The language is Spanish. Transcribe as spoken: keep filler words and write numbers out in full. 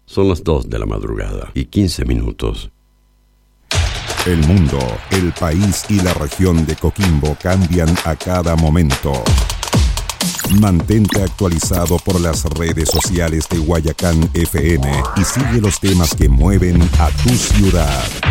Son las dos de la madrugada y quince minutos. El mundo, el país y la región de Coquimbo cambian a cada momento. Mantente actualizado por las redes sociales de Guayacán F M y sigue los temas que mueven a tu ciudad.